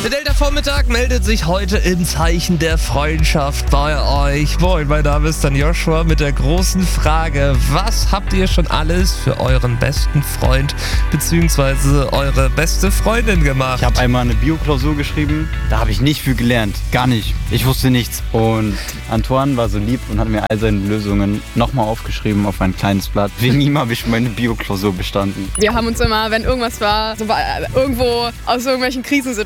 Der Delta-Vormittag meldet sich heute im Zeichen der Freundschaft bei euch. Moin, mein Name ist dann Joshua mit der großen Frage: Was habt ihr schon alles für euren besten Freund bzw. eure beste Freundin gemacht? Ich habe einmal eine Bio-Klausur geschrieben, da habe ich nicht viel gelernt, gar nicht. Ich wusste nichts. Und Antoine war so lieb und hat mir all seine Lösungen nochmal aufgeschrieben auf ein kleines Blatt. Wegen ihm habe ich meine Bio-Klausur bestanden. Wir haben uns immer, wenn irgendwas war, so irgendwo aus irgendwelchen Krisensituationen